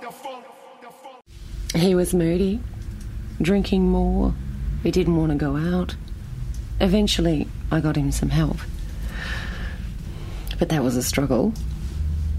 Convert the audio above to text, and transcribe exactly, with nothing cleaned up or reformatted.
He was moody, drinking more. He didn't want to go out. Eventually, I got him some help. But that was a struggle.